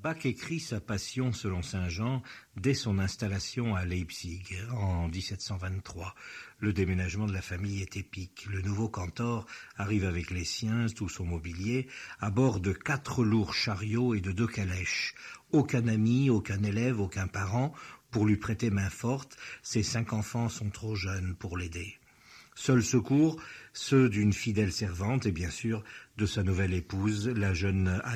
Bach écrit sa Passion selon saint Jean dès son installation à Leipzig en 1723. Le déménagement de la famille est épique. Le nouveau cantor arrive avec les siens, tout son mobilier, à bord de 4 lourds chariots et de 2 calèches. Aucun ami, aucun élève, aucun parent pour lui prêter main forte. Ses 5 enfants sont trop jeunes pour l'aider. Seuls secours, ceux d'une fidèle servante et bien sûr de sa nouvelle épouse, la jeune